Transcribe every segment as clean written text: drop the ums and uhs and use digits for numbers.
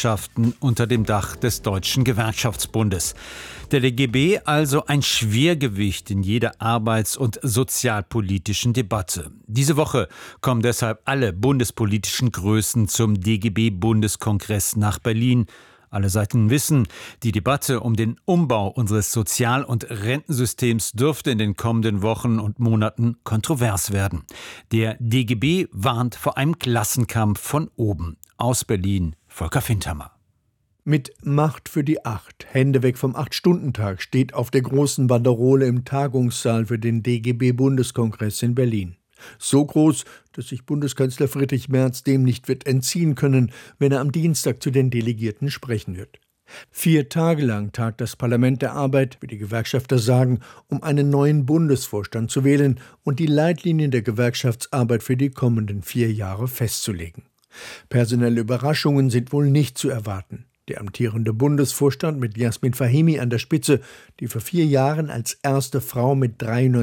Gewerkschaften unter dem Dach des Deutschen Gewerkschaftsbundes. Der DGB also ein Schwergewicht in jeder arbeits- und sozialpolitischen Debatte. Diese Woche kommen deshalb alle bundespolitischen Größen zum DGB-Bundeskongress nach Berlin. Alle Seiten wissen, die Debatte um den Umbau unseres Sozial- und Rentensystems dürfte in den kommenden Wochen und Monaten kontrovers werden. Der DGB warnt vor einem Klassenkampf von oben. Aus Berlin, Volker Fintermer. Mit Macht für die 8, Hände weg vom 8-Stunden-Tag steht auf der großen Banderole im Tagungssaal für den DGB-Bundeskongress in Berlin. So groß, dass sich Bundeskanzler Friedrich Merz dem nicht wird entziehen können, wenn er am Dienstag zu den Delegierten sprechen wird. 4 Tage lang tagt das Parlament der Arbeit, wie die Gewerkschafter sagen, um einen neuen Bundesvorstand zu wählen und die Leitlinien der Gewerkschaftsarbeit für die kommenden 4 Jahre festzulegen. Personelle Überraschungen sind wohl nicht zu erwarten. Der amtierende Bundesvorstand mit Yasmin Fahimi an der Spitze, die vor 4 Jahren als erste Frau mit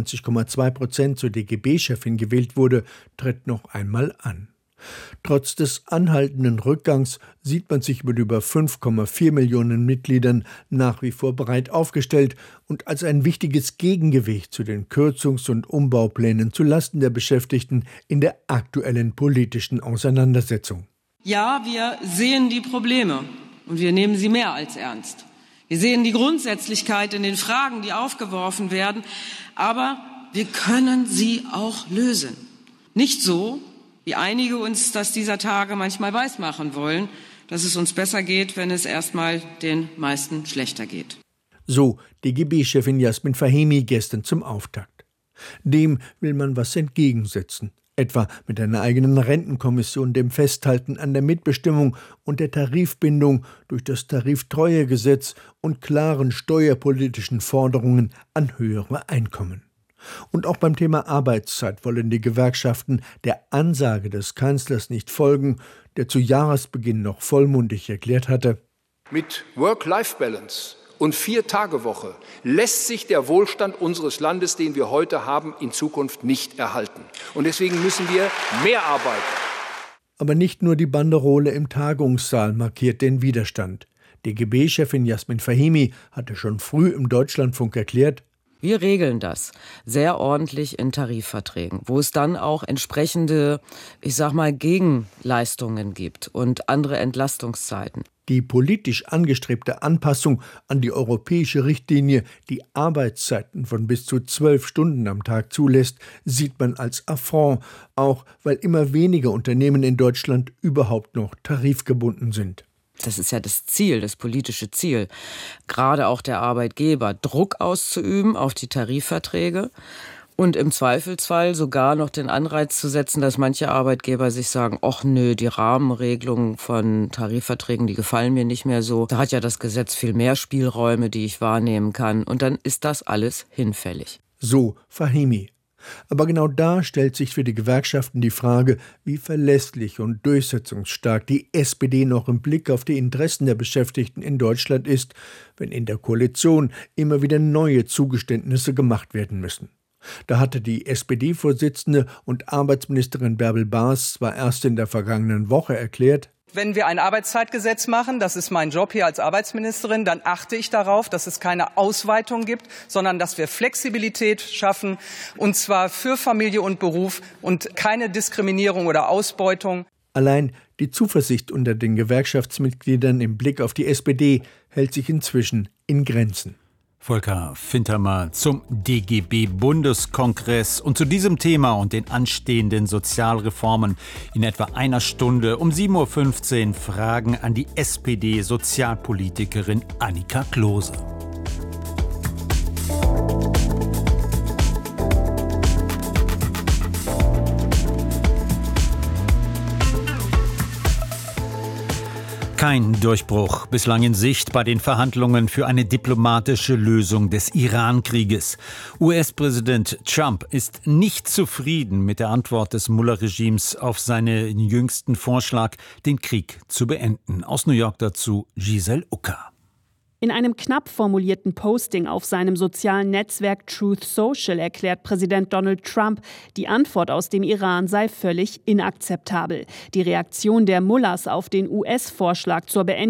93,2% zur DGB-Chefin gewählt wurde, tritt noch einmal an. Trotz des anhaltenden Rückgangs sieht man sich mit über 5,4 Millionen Mitgliedern nach wie vor breit aufgestellt und als ein wichtiges Gegengewicht zu den Kürzungs- und Umbauplänen zulasten der Beschäftigten in der aktuellen politischen Auseinandersetzung. Ja, wir sehen die Probleme. Und wir nehmen sie mehr als ernst. Wir sehen die Grundsätzlichkeit in den Fragen, die aufgeworfen werden, aber wir können sie auch lösen. Nicht so, wie einige uns das dieser Tage manchmal weismachen wollen, dass es uns besser geht, wenn es erstmal den meisten schlechter geht. So DGB-Chefin Yasmin Fahimi gestern zum Auftakt. Dem will man was entgegensetzen. Etwa mit einer eigenen Rentenkommission, dem Festhalten an der Mitbestimmung und der Tarifbindung durch das Tariftreuegesetz und klaren steuerpolitischen Forderungen an höhere Einkommen. Und auch beim Thema Arbeitszeit wollen die Gewerkschaften der Ansage des Kanzlers nicht folgen, der zu Jahresbeginn noch vollmundig erklärt hatte: Mit Work-Life-Balance und 4-Tage-Woche lässt sich der Wohlstand unseres Landes, den wir heute haben, in Zukunft nicht erhalten. Und deswegen müssen wir mehr arbeiten. Aber nicht nur die Banderole im Tagungssaal markiert den Widerstand. DGB-Chefin Yasmin Fahimi hatte schon früh im Deutschlandfunk erklärt: Wir regeln das sehr ordentlich in Tarifverträgen, wo es dann auch entsprechende, Gegenleistungen gibt und andere Entlastungszeiten. Die politisch angestrebte Anpassung an die europäische Richtlinie, die Arbeitszeiten von bis zu 12 Stunden am Tag zulässt, sieht man als Affront, auch weil immer weniger Unternehmen in Deutschland überhaupt noch tarifgebunden sind. Das ist ja das Ziel, das politische Ziel, gerade auch der Arbeitgeber, Druck auszuüben auf die Tarifverträge und im Zweifelsfall sogar noch den Anreiz zu setzen, dass manche Arbeitgeber sich sagen, ach nö, die Rahmenregelungen von Tarifverträgen, die gefallen mir nicht mehr so. Da hat ja das Gesetz viel mehr Spielräume, die ich wahrnehmen kann. Und dann ist das alles hinfällig. So Fahimi. Aber genau da stellt sich für die Gewerkschaften die Frage, wie verlässlich und durchsetzungsstark die SPD noch im Blick auf die Interessen der Beschäftigten in Deutschland ist, wenn in der Koalition immer wieder neue Zugeständnisse gemacht werden müssen. Da hatte die SPD-Vorsitzende und Arbeitsministerin Bärbel Baas zwar erst in der vergangenen Woche erklärt: Wenn wir ein Arbeitszeitgesetz machen, das ist mein Job hier als Arbeitsministerin, dann achte ich darauf, dass es keine Ausweitung gibt, sondern dass wir Flexibilität schaffen, und zwar für Familie und Beruf und keine Diskriminierung oder Ausbeutung. Allein die Zuversicht unter den Gewerkschaftsmitgliedern im Blick auf die SPD hält sich inzwischen in Grenzen. Volker Fintermer zum DGB-Bundeskongress und zu diesem Thema und den anstehenden Sozialreformen in etwa einer Stunde um 7.15 Uhr Fragen an die SPD-Sozialpolitikerin Annika Klose. Kein Durchbruch bislang in Sicht bei den Verhandlungen für eine diplomatische Lösung des Iran-Krieges. US-Präsident Trump ist nicht zufrieden mit der Antwort des Mueller-Regimes auf seinen jüngsten Vorschlag, den Krieg zu beenden. Aus New York dazu Giselle Ucker. In einem knapp formulierten Posting auf seinem sozialen Netzwerk Truth Social erklärt Präsident Donald Trump, die Antwort aus dem Iran sei völlig inakzeptabel. Die Reaktion der Mullahs auf den US-Vorschlag zur Beendigung